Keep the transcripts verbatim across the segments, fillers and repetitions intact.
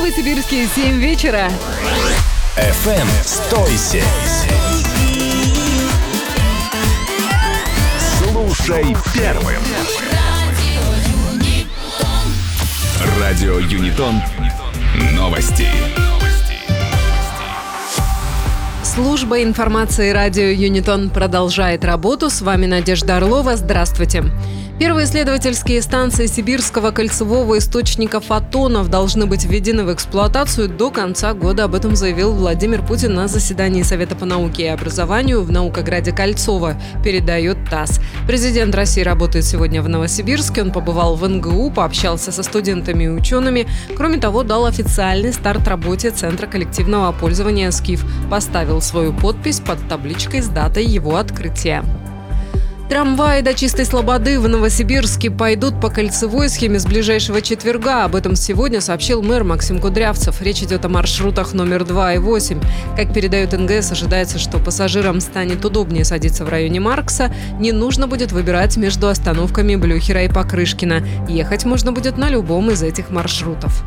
Новосибирске семь вечера. эф эм сто семь. Слушай первым. Радио Юнитон. Новости. Служба информации радио Юнитон продолжает работу. С вами Надежда Орлова. Здравствуйте. Первые исследовательские станции Сибирского кольцевого источника фотонов должны быть введены в эксплуатацию до конца года. Об этом заявил Владимир Путин на заседании Совета по науке и образованию в Наукограде Кольцово, передает ТАСС. Президент России работает сегодня в Новосибирске. Он побывал в эн гэ у, пообщался со студентами и учеными. Кроме того, дал официальный старт работе Центра коллективного пользования «Скиф». Поставил свою подпись под табличкой с датой его открытия. Трамваи до Чистой Слободы в Новосибирске пойдут по кольцевой схеме с ближайшего четверга. Об этом сегодня сообщил мэр Максим Кудрявцев. Речь идет о маршрутах номер два и восемь. Как передает эн гэ эс, ожидается, что пассажирам станет удобнее садиться в районе Маркса. Не нужно будет выбирать между остановками Блюхера и Покрышкина. Ехать можно будет на любом из этих маршрутов.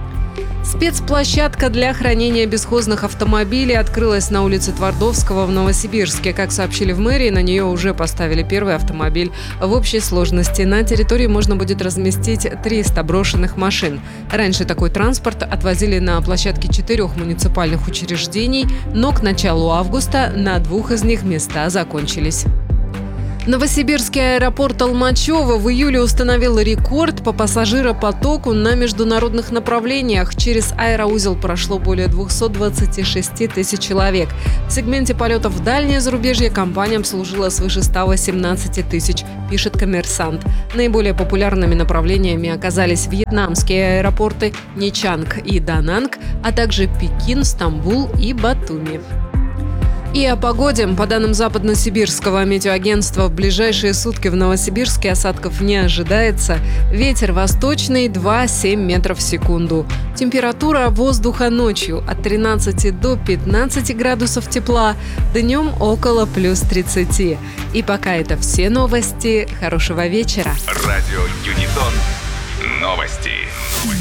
Спецплощадка для хранения бесхозных автомобилей открылась на улице Твардовского в Новосибирске. Как сообщили в мэрии, на нее уже поставили первый автомобиль. В общей сложности на территории можно будет разместить триста брошенных машин. Раньше такой транспорт отвозили на площадке четырех муниципальных учреждений, но к началу августа на двух из них места закончились. Новосибирский аэропорт Толмачево в июле установил рекорд по пассажиропотоку на международных направлениях. Через аэроузел прошло более двести двадцать шесть тысяч человек. В сегменте полетов в дальнее зарубежье компания обслужила свыше ста восемнадцати тысяч, пишет «Коммерсант». Наиболее популярными направлениями оказались вьетнамские аэропорты Ничанг и Дананг, а также Пекин, Стамбул и Батуми. И о погоде. По данным Западно-Сибирского метеоагентства, в ближайшие сутки в Новосибирске осадков не ожидается. Ветер восточный два-семь метров в секунду. Температура воздуха ночью от тринадцати до пятнадцати градусов тепла, днем около плюс тридцати. И пока это все новости. Хорошего вечера. Радио Юнитон. Новости.